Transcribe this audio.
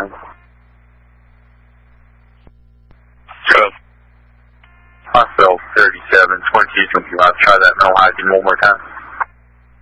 line. Hospital 37, 2225. Try that mental hygiene one more time.